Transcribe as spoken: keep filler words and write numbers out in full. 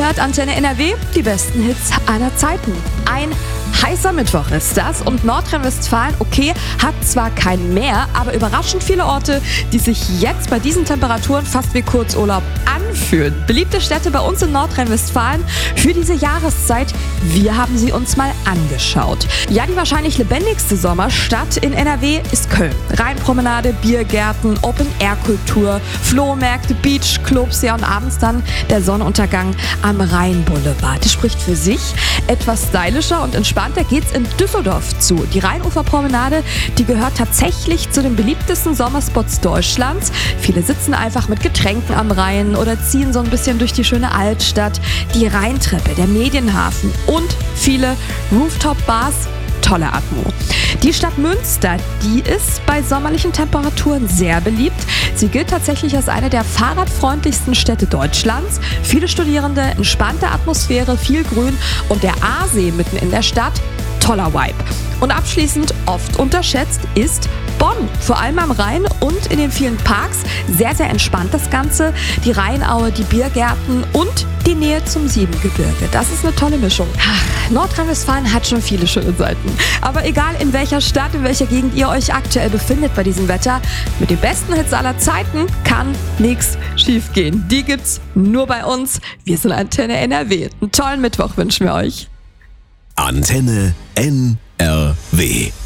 hört Antenne N R W, die besten Hits aller Zeiten. Ein heißer Mittwoch ist das und Nordrhein-Westfalen, okay, hat zwar kein Meer, aber überraschend viele Orte, die sich jetzt bei diesen Temperaturen fast wie Kurzurlaub anfühlen. Beliebte Städte bei uns in Nordrhein-Westfalen für diese Jahreszeit, wir haben sie uns mal angeschaut. Ja, die wahrscheinlich lebendigste Sommerstadt in N R W ist Köln. Rheinpromenade, Biergärten, Open-Air-Kultur, Flohmärkte, Beachclubs, ja und abends dann der Sonnenuntergang am Rheinboulevard. Das spricht für sich. Etwas stylischer und entspannter geht's in Düsseldorf zu. Die Rheinuferpromenade, die gehört tatsächlich zu den beliebtesten Sommerspots Deutschlands. Viele sitzen einfach mit Getränken am Rhein oder ziehen so ein bisschen durch die schöne Altstadt. Die Rheintreppe, der Medienhafen und viele Rooftop-Bars. Tolle Atmo. Die Stadt Münster, die ist bei sommerlichen Temperaturen sehr beliebt. Sie gilt tatsächlich als eine der fahrradfreundlichsten Städte Deutschlands. Viele Studierende, entspannte Atmosphäre, viel Grün und der Aasee mitten in der Stadt. Toller Vibe. Und abschließend, oft unterschätzt, ist Bonn. Vor allem am Rhein und in den vielen Parks. Sehr, sehr entspannt das Ganze. Die Rheinaue, die Biergärten und die Nähe zum Siebengebirge. Das ist eine tolle Mischung. Ach, Nordrhein-Westfalen hat schon viele schöne Seiten. Aber egal in welcher Stadt, in welcher Gegend ihr euch aktuell befindet bei diesem Wetter, mit den besten Hits aller Zeiten kann nichts schief gehen. Die gibt's nur bei uns. Wir sind Antenne N R W. Einen tollen Mittwoch wünschen wir euch. Antenne N R W.